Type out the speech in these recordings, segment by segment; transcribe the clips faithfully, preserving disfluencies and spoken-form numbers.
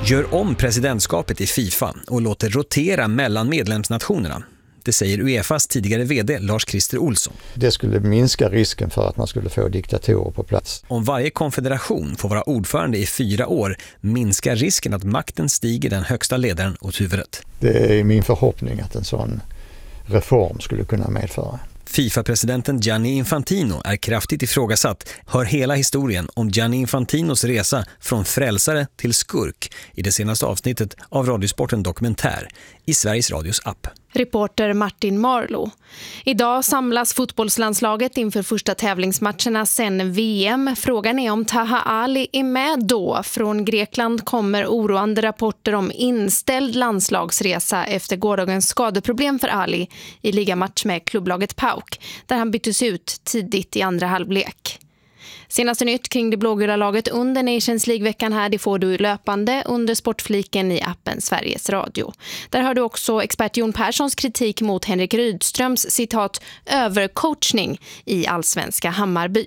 gör om presidentskapet i FIFA och låter rotera mellan medlemsnationerna. Det säger UEFAs tidigare vd Lars-Christer Olsson. Det skulle minska risken för att man skulle få diktatorer på plats. Om varje konfederation får vara ordförande i fyra år minskar risken att makten stiger den högsta ledaren åt huvudet. Det är min förhoppning att en sån reform skulle kunna medföra. FIFA-presidenten Gianni Infantino är kraftigt ifrågasatt. Hör hela historien om Gianni Infantinos resa från frälsare till skurk i det senaste avsnittet av Radiosporten Dokumentär i Sveriges Radios app. Reporter Martin Marlo. Idag samlas fotbollslandslaget inför första tävlingsmatcherna sen V M. Frågan är om Taha Ali är med då. Från Grekland kommer oroande rapporter om inställd landslagsresa efter gårdagens skadeproblem för Ali i ligamatch med klubblaget PAOK, där han byttes ut tidigt i andra halvlek. Senaste nytt kring det blågula laget under Nations League-veckan här, det får du löpande under sportfliken i appen Sveriges Radio. Där har du också expert Jon Perssons kritik mot Henrik Rydströms citat övercoachning i allsvenska Hammarby.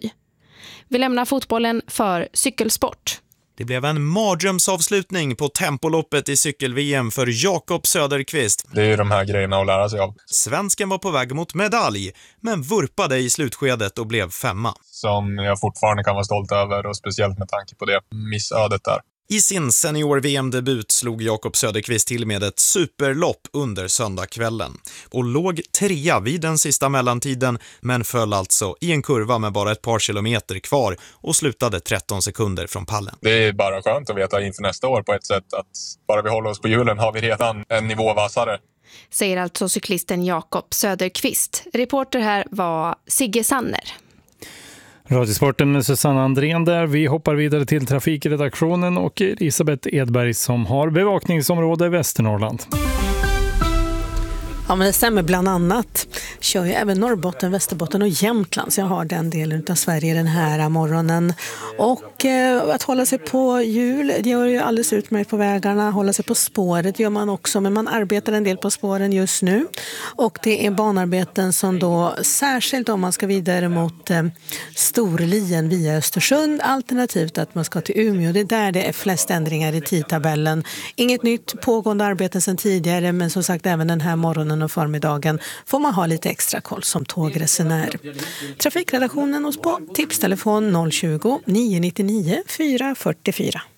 Vi lämnar fotbollen för cykelsport. Det blev en mardrömsavslutning på tempoloppet i cykel-V M för Jakob Söderqvist. Det är ju de här grejerna att lära sig av. Svensken var på väg mot medalj, men vurpade i slutskedet och blev femma. Som jag fortfarande kan vara stolt över, och speciellt med tanke på det missödet där. I sin senior-V M-debut slog Jakob Söderqvist till med ett superlopp under söndagskvällen och låg trea vid den sista mellantiden, men föll alltså i en kurva med bara ett par kilometer kvar och slutade tretton sekunder från pallen. Det är bara skönt att veta inför nästa år på ett sätt att bara vi håller oss på hjulen har vi redan en nivå vassare. Säger alltså cyklisten Jakob Söderqvist. Reporter här var Sigge Sanner. Radiosporten med Susanna Andrén där. Vi hoppar vidare till trafikredaktionen och Elisabeth Edberg som har bevakningsområde i Västernorrland. Ja, men det stämmer bland annat. Kör ju även Norrbotten, Västerbotten och Jämtland. Så jag har den delen av Sverige den här morgonen. Och eh, att hålla sig på hjul, det gör ju alldeles utmärkt på vägarna. Hålla sig på spåret gör man också, men man arbetar en del på spåren just nu. Och det är banarbeten som då, särskilt om man ska vidare mot eh, Storlien via Östersund, alternativt att man ska till Umeå. Det är där det är flest ändringar i tidtabellen. Inget nytt pågående arbeten sedan tidigare, men som sagt även den här morgonen och förmiddagen får man ha lite extra koll som tågresenär. Trafikredaktionen oss på tipstelefon noll tjugo, nio nio nio, fyra fyra fyra.